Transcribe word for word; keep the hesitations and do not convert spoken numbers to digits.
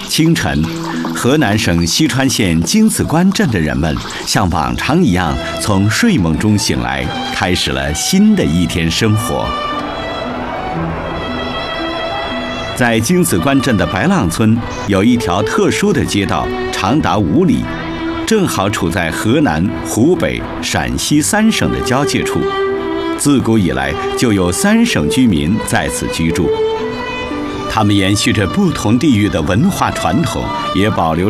清晨，河南省西川县京子关镇的人们像往常一样从睡梦中醒来，开始了新的一天生活。在京子关镇的白浪村，有一条特殊的街道，长达五里，正好处在河南、湖北、陕西三省的交界处。自古以来，就有三省居民在此居住。他们延续着不同地域的文化传统，也保留